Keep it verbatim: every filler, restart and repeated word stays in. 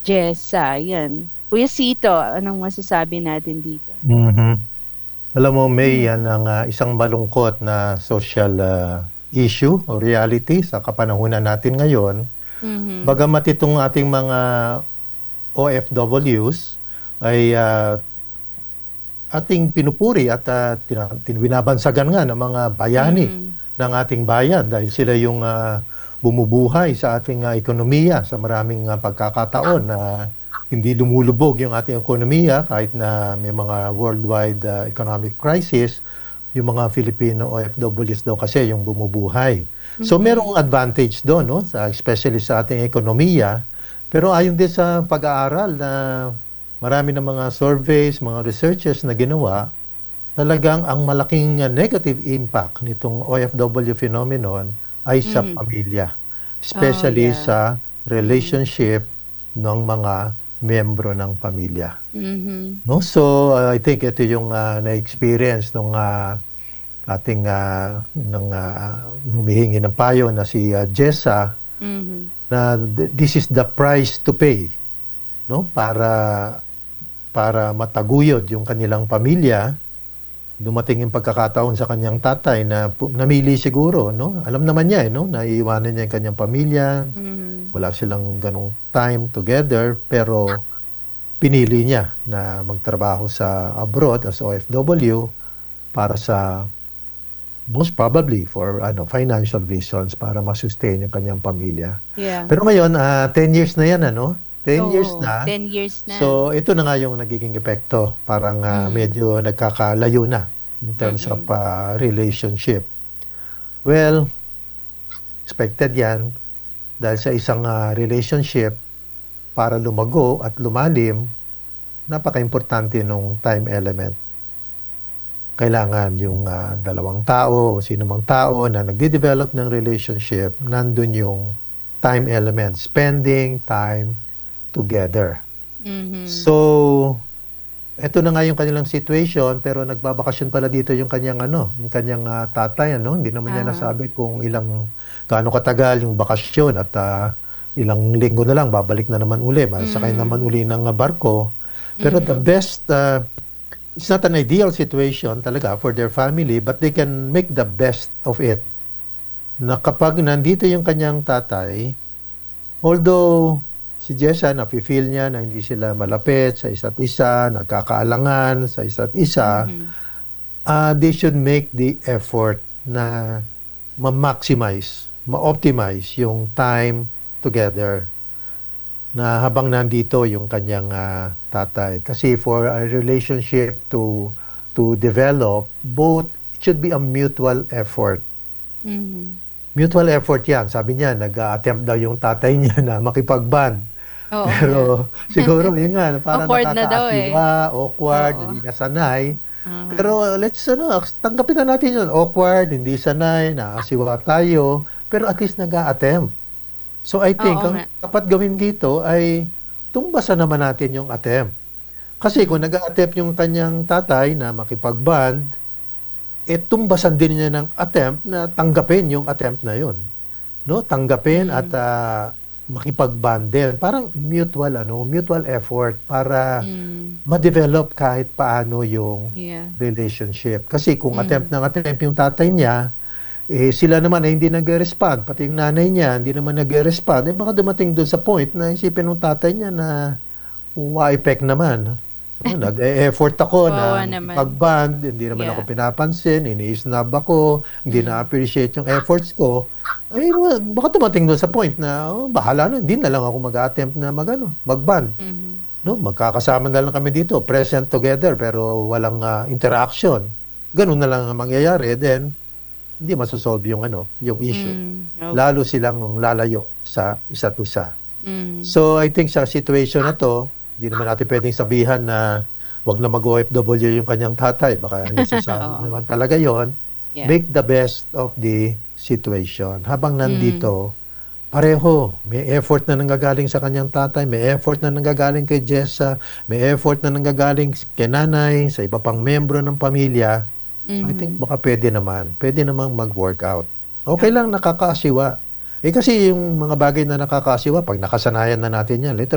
Jessa, 'yan. Kuya Cito, anong masasabi natin dito? Mhm. Alam mo May, Hmm. yan ang ah, isang malungkot na social ah, issue o reality sa kapanahunan natin ngayon. Mhm. Bagamat itong ating mga O F Ws ay ah, ating pinupuri at uh, binabansagan nga ng mga bayani Mm. ng ating bayan dahil sila yung ah, bumubuhay sa ating ah, ekonomiya sa maraming ah, pagkakataon na hindi lumulubog yung ating ekonomiya kahit na may mga worldwide ah, economic crisis. Yung mga Filipino O F Ws daw kasi yung bumubuhay. So Mhm. merong advantage doon, no? Sa, especially sa ating ekonomiya. Pero ayon din sa pag-aaral na marami ng mga surveys, mga researchers na ginawa, talagang ang malaking uh, negative impact nitong O F W phenomenon ay sa Mhm. pamilya. Oh, Especially yeah. sa Mm. relationship ng mga miyembro ng pamilya. Mhm. No? So, uh, I think ito yung uh, na-experience nung uh, ating uh, ng uh, humihingi ng payo na si uh, Jessa, Mhm. na th- this is the price to pay, no? Para para mataguyod yung kanilang pamilya. Dumating yung pagkakataon sa kanyang tatay na pu- namili siguro, no? Alam naman niya, eh, no? Naiiwanan niya yung kanyang pamilya, Mhm. wala silang ganong time together, pero pinili niya na magtrabaho sa abroad as O F W para sa most probably for ano financial reasons para ma-sustain yung kanyang pamilya. Yeah. Pero ngayon, ah, ten years na yan ano? ten years Oo, na. ten years na. So ito na nga yung nagiging epekto. Parang ah, Mhm. medyo nagkakalayo na in terms of Mm. ah, relationship. Well, expected yan dahil sa isang ah, relationship para lumago at lumalim, napaka-importante nung time element. Kailangan yung ah, dalawang tao o sino mang tao na nagde-develop ng relationship, nandun yung time element, spending time together. Mhm. So, eto na nga yung kanilang situation, pero nagbabakasyon pala dito yung kanyang ano, yung kanyang ah, tatay, ano, hindi naman niya Uh-huh. nasabi kung ilang gaano katagal yung bakasyon at ah, ilang linggo na lang babalik na naman uli, masakay naman Mm. uli ng ah, barko. Pero the Mhm. best ah, it's not an ideal situation talaga for their family, but they can make the best of it. Na kapag nandito yung kanyang tatay, although si Jessa nafe-feel niya na hindi sila malapit sa isa't isa, nagkakaalangan sa isa't isa, Mhm. ah, they should make the effort na ma-maximize, ma-optimize yung time together na habang nandito yung kanyang ah, tatay. Kasi for a relationship to to develop, both it should be a mutual effort. Mhm. Mutual effort yan. Sabi niya, nag-attempt daw yung tatay niya na makipag-bond. Oo nga. Pero siguro yun nga, parang Awkward na daw, eh. nakakaasiwa, awkward, Oo. hindi nasanay. Uh-huh. Pero let's ano, tanggapin na natin yun. Awkward, hindi sanay, nakasiwa tayo. Pero at least nag-a-attempt. So I think Oo ang nga. dapat gawin dito ay tumbasan naman natin yung attempt. Kasi kung Mhm. nag-a-attempt yung kanyang tatay na makipag-bond, eh tumbasan din niya ng attempt na tanggapin yung attempt na yun. No? Tanggapin at Mm. ah, makipag-bond din. Parang mutual ano, mutual effort para Mm. ma-develop kahit paano yung Yeah. relationship. Kasi kung attempt Mhm. ng attempt yung tatay niya, eh, sila naman ay hindi nag-respond, pati yung nanay niya hindi naman nag-respond, eh baka dumating doon sa point na isipin ng tatay niya na wa-effect naman. No, nag-e-effort ako na Kawawa naman. makipag-bond, hindi naman ako Yeah. pinapansin, ini-snub ako, hindi Mm. na-appreciate yung efforts ko. Eh, wa- baka dumating doon sa point na, oh, bahala na, hindi na lang ako mag-attempt na mag-ano, mag-bond. Mhm. No, magkakasama na lang kami dito, present together, pero walang ah, interaction. Ganun na lang ang mangyayari, then hindi masosolve yung ano, yung issue. Hmm, okey. Lalo silang lalayo sa isa't isa. Mhm. So I think sa situation na to, hindi naman natin pwedeng sabihan na wag na mag-O F W yung kanyang tatay. Baka necessary Oo. naman talaga yon. Yeah. Make the best of the situation. Habang Mm. nandito, pareho, may effort na nanggagaling sa kanyang tatay, may effort na nanggagaling kay Jessa, may effort na nanggagaling kay nanay, sa iba pang membro ng pamilya. I think Mhm. baka pwede naman. Pwede namang mag-workout. Okay lang Okey. nakakaasiwa. Eh kasi yung mga bagay na nakakaasiwa, pag nakasanayan na natin yan, later